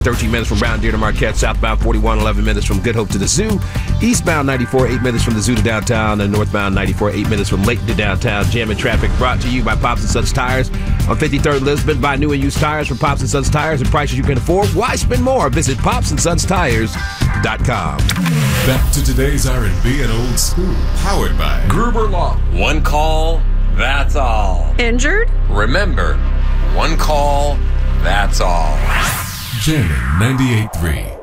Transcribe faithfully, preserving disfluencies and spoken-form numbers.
thirteen minutes from Brown Deer to Marquette, southbound forty-one, eleven minutes from Good Hope to the Zoo, eastbound ninety-four, eight minutes from the Zoo to downtown, and northbound ninety-four, eight minutes from Layton to downtown. Jam and traffic brought to you by Pops and Sons Tires on fifty-third Lisbon. Buy new and used tires from Pops and Sons Tires at prices you can afford. Why spend more? Visit pops and sons tires dot com. Back to today's R and B and old school, powered by Gruber Law. One call, that's all. Injured? Remember, one call, that's all. Jamming ninety-eight point three.